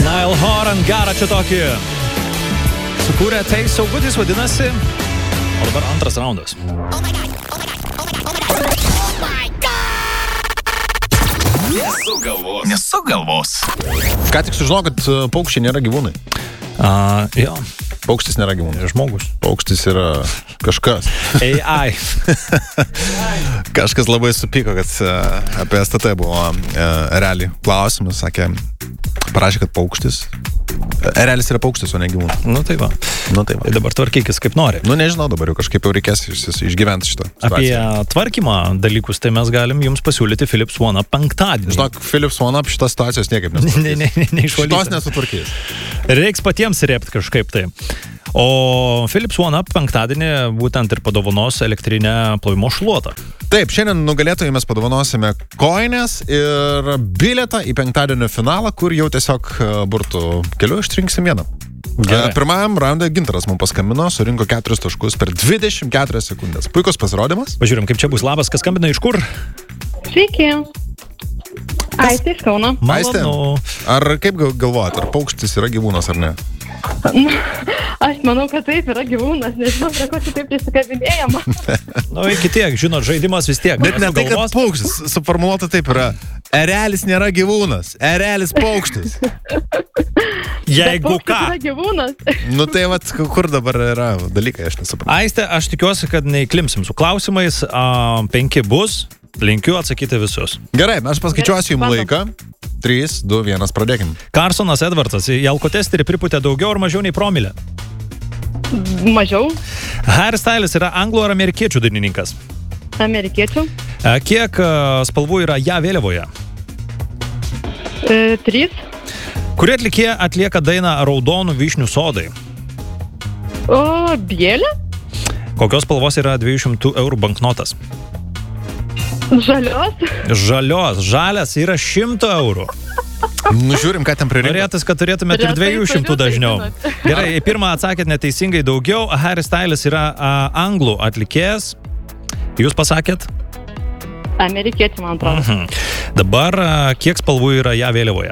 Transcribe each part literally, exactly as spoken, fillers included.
Niall Horan garą čia tokį sukūrė, tai saugutis vadinasi. O dabar antras raundas. Oh my God. Oh my God. Oh my God. Oh my God. Nesugalvos. Nesugalvos. Ką tik sužinau, kad paukščiai nėra gyvūnai. Uh, jo. Paukštis nėra gyvūnai. Žmogus. Paukštis yra kažkas. A I. Kažkas labai supyko, kad uh, apie S T T buvo uh, realiai klausimas, sakė, parašė, kad paukštis. Erelis yra paukštis, o ne gyvūnas. Nu tai va. Nu tai va. Tai dabar tvarkykis kaip nori. Nu nežinau, dabar jau kažkaip jau reikės iš- išgyventi šitą situaciją. Apie tvarkymą dalykus, tai mes galim jums pasiūlyti Philips One Up penktadienį. Žinok, Philips One Up šitos situacijos niekaip Ne, nesutvarkys. ne, ne, ne, Šitos nesutvarkys. Reiks patiems rėpti kažkaip tai. O Philips One Up penktadienį būtent ir padovanos elektrinę plovimo šluotą. Taip, šiandien nugalėtojai mes padovanosime kojines ir bilietą į penktadienio finalą, kur jau tiesiog e, burtų keliu ištrinksim vieną. Gerai. E, Pirmajam raundui Gintaras mums paskambino, surinko keturis taškus per dvidešimt keturias sekundės. Puikus pasirodymas. Pažiūrim, kaip čia bus. Labas, kas skambina iš kur? Sveiki. Aistė iš Kauno. Aistė, Malonu. ar kaip gal- galvojat, ar paukštis yra gyvūnas ar ne? Aš manau, kad taip yra gyvūnas, nežinau, prie ko čia taip prisikabinėjama. Nu, iki tiek, žinot, žaidimas vis tiek. Bet ne tai, kad Sugalvos- paukštis, suformuoluota taip yra. Erelis nėra gyvūnas, erelis paukštis. Jeigu Bet paukštis ką. yra gyvūnas. Nu tai vat, kur dabar yra dalykai, aš nesuprantu. Aiste, aš tikiuosi, kad neįklimsim su klausimais. A, penki bus. Linkiu atsakyti visus. Gerai, aš paskaičiuosiu jums Bandom. laiką. trys, du, vienas, pradėkim. Carsonas Edvardsas į alkotesterį pripūtė daugiau ar mažiau nei promilę. Mažiau Harry Styles yra anglų ar amerikiečių dainininkas. amerikiečių. A, kiek a, spalvų yra ją vėliavoje? E, trys. Kuri atlikėja atlieka dainą Raudonų vyšnių sodai? O, bėlė. Kokios spalvos yra dviejų šimtų eurų banknotas? Žalios. Žalios. Žalias yra šimto eurų. Nu, žiūrim, ką ten prireikia. Norėtas, kad turėtumėte ir Retai dviejų šimtų turiu, tai dažniau. žinot. Gerai, į pirmą atsakėt neteisingai daugiau. Harry Styles yra a, anglų atlikėjas. Jūs pasakėt? Amerikiečių, man atrodo. Mhm. Dabar a, kiek spalvų yra ją vėliavoje?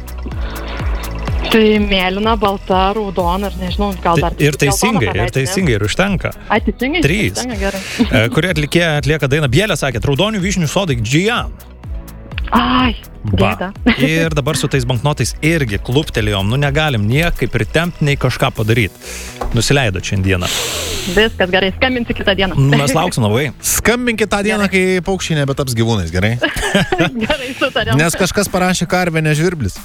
Tai mėlyna, balta, raudona, ar nežinau, gal dar. Ir teisingai, ir teisingai, ir užtenka. A, teisingai? Trys. Teisingai, gerai. E, Kuri atlikėja atlieka dainą Bėlė, sakėt, Raudonių vyšnių sodai, Gian. Ai, gėda. Ir dabar su tais banknotais irgi kluptelėjom, nu negalim niekaip pritempti, nei kažką padaryti. Nusileido šiandieną. Viskas gerai, skambinsiu kitą dieną. Nu, mes lauksim labai. Skambinkit tą dieną, kai paukščiai nebetaps gyvūnais, gerai? Gerai, sutarėm. Nes kažkas parašė karvė, ne žvirblis.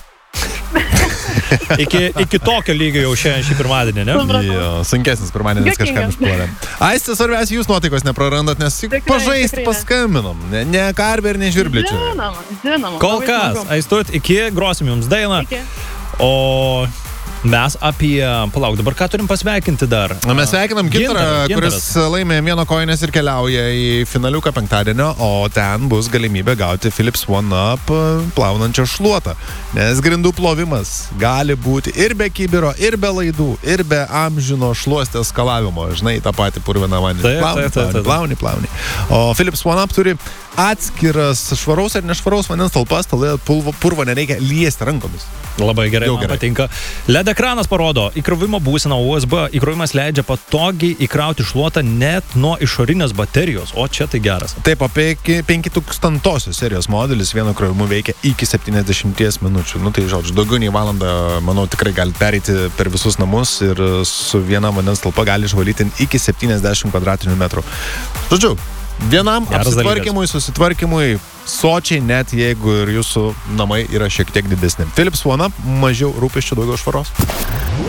Iki, iki tokio lygio jau šiandien šį pirmadienį, ne? Supratau. Jo, sunkesnis pirmadienis kažkam Juokinga. išpuolė. Aistė, svarbiausia, jūs nuotaikos neprarandat, nes juk Tikrai, pažaist tikrai ne. paskambinom. Ne, ne karvė ir ne žvirblis. čia. Žinoma, žinoma. Kol labai kas, smagu. aistut, iki grosim jums dainą. Iki. O mes apie... Palauk, dabar ką turim pasveikinti dar? Na, mes sveikinam Gintarą, Gintaras, kuris Gintaras. laimė vieno kojines ir keliauja į finaliuką penktadienio, o ten bus galimybė gauti Philips One Up plaunančią šluotą. Nes grindų plovimas gali būti ir be kibiro, ir be laidų, ir be amžino šluostės skalavimo. Žinai, tą patį purviną vandenį. Taip, Plauni, taip, taip, taip. plauni, plauni, plauni. O Philips One Up turi atskiras švaraus ir nešvaraus vandens talpas, tada purvo, purvo nereikia liesti rankomis. Labai gerai, Jau man gerai. patinka. L E D ekranas parodo įkrovimo būseną U S B. Įkrovimas leidžia patogiai įkrauti šluotą net nuo išorinės baterijos. O čia tai geras. Taip, apie penki tūkstantosios serijos modelis vienu krovimu veikia iki septyniasdešimties minučių. Nu tai, žodžiu, daugiau nei valandą, manau, tikrai gali pereiti per visus namus ir su viena vandens talpa gali išvalyti iki septyniasdešimt kvadratinių metrų. Žodžiu, vienam Geras apsitvarkymui, susitvarkymui, sočiai, net jeigu ir jūsų namai yra šiek tiek didesni. Philips One Up, mažiau rūpesčių, daugiau švaros.